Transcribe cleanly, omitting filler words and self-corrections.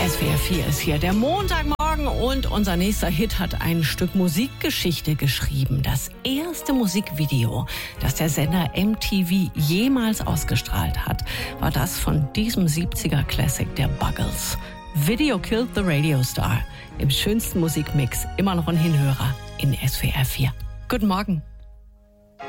SWR 4 ist hier der Montagmorgen und unser nächster Hit hat ein Stück Musikgeschichte geschrieben. Das erste Musikvideo, das der Sender MTV jemals ausgestrahlt hat, war das von diesem 70er Classic der Buggles. Video Killed the Radio Star. Im schönsten Musikmix immer noch ein Hinhörer in SWR 4. Guten Morgen.